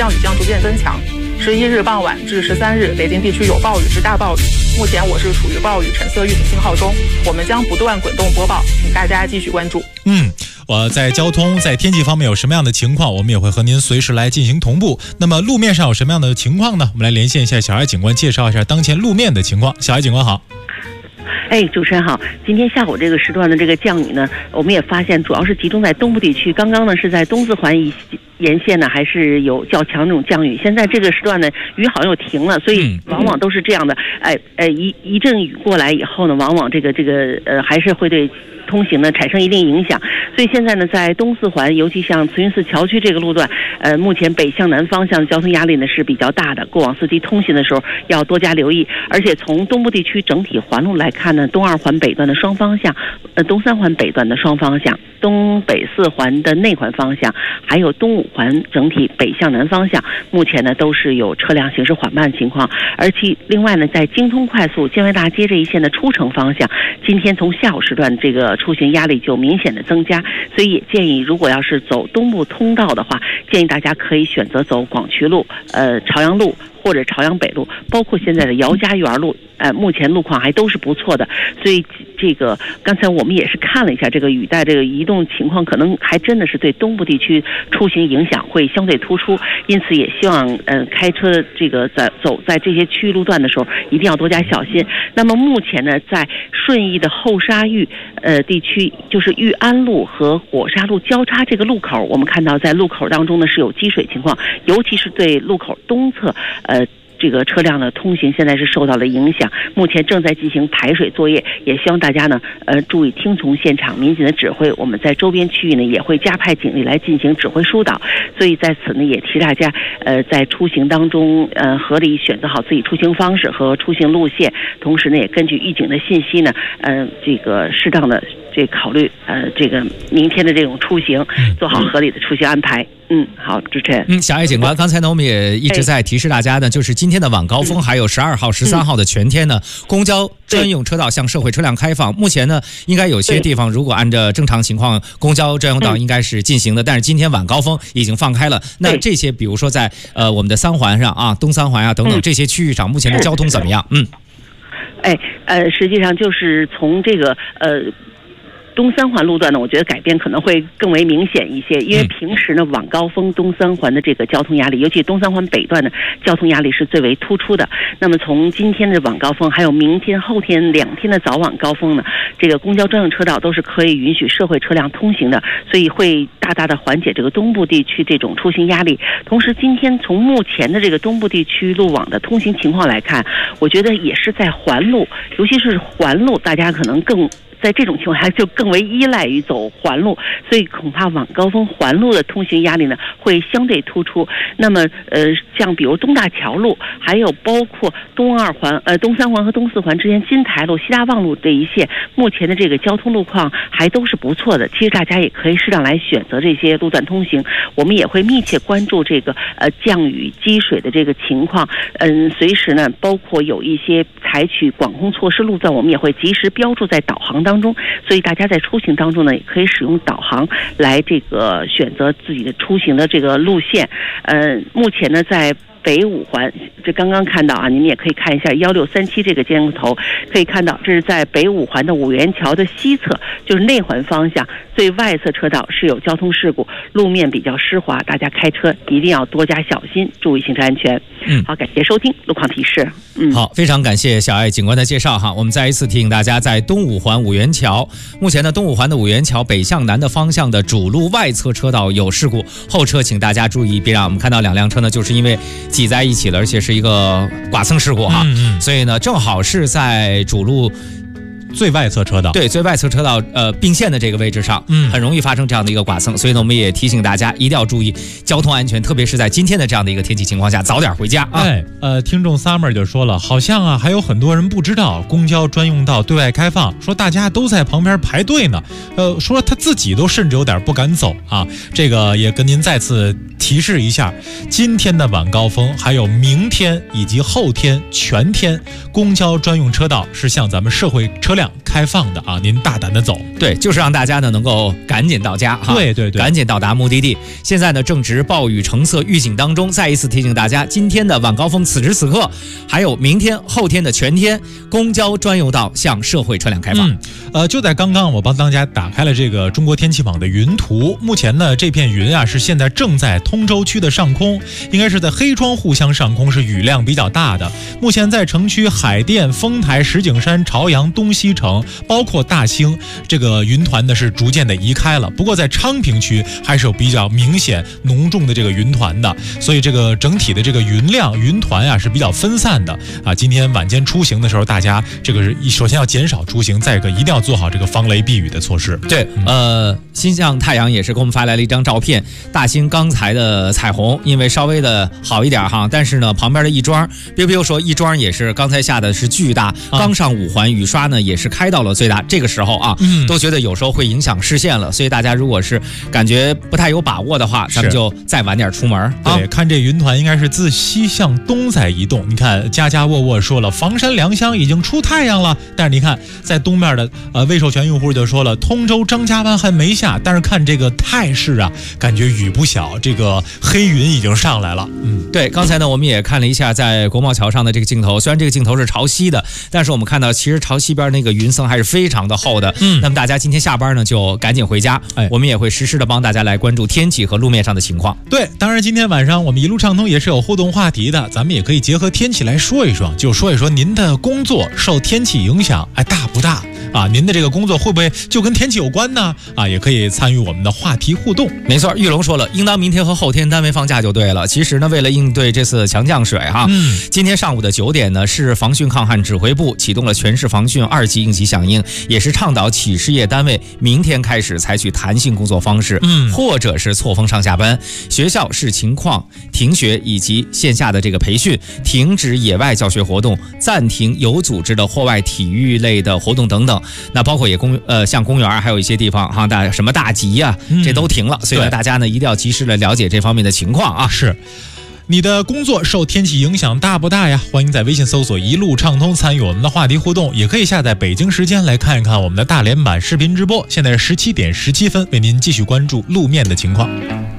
降雨将逐渐增强。11日傍晚至13日，北京地区有暴雨至大暴雨。目前我是处于暴雨橙色预警信号中，我们将不断滚动播报，请大家继续关注。 我在交通、在天气方面有什么样的情况，我们也会和您随时来进行同步。那么路面上有什么样的情况呢？我们来连线一下小艾警官，介绍一下当前路面的情况。小艾警官好。 主持人好。今天下午这个时段的这个降雨呢，我们也发现主要是集中在东部地区。刚刚呢是在东四环沿线呢还是有较强这种降雨，现在这个时段呢雨好像又停了，所以往往都是这样的。一阵雨过来以后呢，往往这个还是会对通行呢产生一定影响。所以现在呢，在东四环，尤其像慈云寺桥区这个路段，目前北向南方向的交通压力呢是比较大的，过往司机通行的时候要多加留意。而且从东部地区整体环路来看呢，东二环北段的双方向，东三环北段的双方向，东北四环的内环方向，还有东五环整体北向南方向，目前呢都是有车辆行驶缓慢情况。而且另外呢，在京通快速建外大街这一线的出城方向，今天从下午时段这个出行压力就明显的增加，所以也建议如果要是走东部通道的话，建议大家可以选择走广渠路、朝阳路或者朝阳北路，包括现在的姚家园路，目前路况还都是不错的。所以这个刚才我们也是看了一下这个雨带这个移动情况，可能还真的是对东部地区出行影响会相对突出，因此也希望开车这个走在这些区域路段的时候一定要多加小心。那么目前呢，在顺义的后沙峪地区，就是裕安路和火沙路交叉这个路口，我们看到在路口当中呢是有积水情况，尤其是对路口东侧这个车辆的通行现在是受到了影响，目前正在进行排水作业，也希望大家呢注意听从现场民警的指挥，我们在周边区域呢也会加派警力来进行指挥疏导。所以在此呢也提大家在出行当中合理选择好自己出行方式和出行路线，同时呢也根据预警的信息呢这个适当的考虑这个明天的这种出行，做好合理的出行安排。好，主持人。 小艾警官，刚才呢我们也一直在提示大家呢，就是今天的晚高峰还有12号、13号的全天呢，公交专用车道向社会车辆开放。目前呢，应该有些地方如果按照正常情况，公交专用道应该是进行的，但是今天晚高峰已经放开了。那这些比如说在我们的三环上啊，东三环啊等等这些区域上，目前的交通怎么样？ 实际上就是从这个东三环路段呢，我觉得改变可能会更为明显一些，因为平时呢晚高峰东三环的这个交通压力，尤其东三环北段的交通压力是最为突出的。那么从今天的晚高峰，还有明天、后天2天的早晚高峰呢，这个公交专用车道都是可以允许社会车辆通行的，所以会大大的缓解这个东部地区这种出行压力。同时，今天从目前的这个东部地区路网的通行情况来看，我觉得也是在环路，尤其是环路，大家可能在这种情况下就更为依赖于走环路，所以恐怕晚高峰环路的通行压力呢会相对突出。那么像比如东大桥路，还有包括东三环和东四环之间金台路、西大望路这一线，目前的这个交通路况还都是不错的。其实大家也可以适当来选择这些路段通行。我们也会密切关注这个降雨积水的这个情况，随时呢包括有一些采取管控措施路段，我们也会及时标注在导航当中，所以大家在出行当中呢，也可以使用导航来这个选择自己的出行的这个路线。目前呢，在北五环，这刚刚看到啊，你们也可以看一下1637这个监控头，可以看到这是在北五环的五元桥的西侧，就是内环方向最外侧车道是有交通事故，路面比较湿滑，大家开车一定要多加小心，注意行车安全。好，感谢收听路况提示。 好，非常感谢小艾警官的介绍哈。我们再一次提醒大家，在东五环五元桥，目前呢东五环的五元桥北向南的方向的主路外侧车道有事故，后车请大家注意，别让我们看到2辆车呢，就是因为挤在一起了，而且是一个剐蹭事故哈。所以呢，正好是在主路最外侧车道， 对，最外侧车道并线的这个位置上，很容易发生这样的一个剐蹭，所以呢，我们也提醒大家一定要注意交通安全，特别是在今天的这样的一个天气情况下，早点回家啊。 听众 Summer 就说了，好像啊还有很多人不知道公交专用道对外开放，说大家都在旁边排队呢，说他自己都甚至有点不敢走啊。这个也跟您再次提提示一下，今天的晚高峰还有明天以及后天全天公交专用车道是向咱们社会车辆开放的啊，您大胆的走。 对，就是让大家呢能够赶紧到家哈， 对， 赶紧到达目的地。现在呢正值暴雨橙色预警当中，再一次提醒大家，今天的晚高峰此时此刻，还有明天后天的全天公交专用道向社会车辆开放。 就在刚刚我帮大家打开了这个中国天气网的云图，目前呢这片云啊是现在正在通州区的上空，应该是在黑庄户乡上空，是雨量比较大的。目前在城区海淀、丰台、石景山、朝阳、东西城，包括大兴，这个云团呢是逐渐的移开了。不过在昌平区还是有比较明显浓重的这个云团的，所以这个整体的这个云量云团啊是比较分散的啊。今天晚间出行的时候，大家这个是首先要减少出行，再一个一定要做好这个防雷避雨的措施。 对，新向太阳也是给我们发来了一张照片，大兴刚才的彩虹，因为稍微的好一点哈，但是呢旁边的亦庄，别说亦庄也是刚才下的是巨大，刚上5环，雨刷呢也是开到了最大，这个时候啊，都觉得有时候会影响视线了，所以大家如果是感觉不太有把握的话，咱们就再晚点出门啊。 对，看这云团应该是自西向东在移动。你看家家沃沃说了，房山良乡已经出太阳了，但是你看在东面的未授权用户就说了，通州张家湾还没下，但是看这个态势啊，感觉雨不小，这个黑云已经上来了。 对，刚才呢我们也看了一下在国贸桥上的这个镜头，虽然这个镜头是朝西的，但是我们看到其实朝西边那个云层还是非常的厚的。那么大家今天下班呢就赶紧回家，我们也会实时的帮大家来关注天气和路面上的情况。 对，当然今天晚上我们一路畅通也是有互动话题的，咱们也可以结合天气来说一说，就说一说您的工作受天气影响大不大啊？您的这个工作会不会就跟天气有关呢？啊，也可以参与我们的话题互动。 没错，玉龙说了，应当明天和后天单位放假就对了。其实呢，为了应对这次强降水哈，今天上午的9点呢，市防汛抗旱指挥部启动了全市防汛2级应急响应，也是倡导企事业单位明天开始采取弹性工作方式，或者是错峰上下班。学校视情况停学以及线下的这个培训，停止野外教学活动，暂停有组织的户外体育类的活动等等。那包括也像公园还有一些地方哈，什么大集啊，这都停了。所以呢，大家呢一定要及时的了解这方面的情况啊。 是。你的工作受天气影响大不大呀？欢迎在微信搜索一路畅通参与我们的话题互动，也可以下载北京时间来看一看我们的大连版视频直播。现在是17点17分，为您继续关注路面的情况。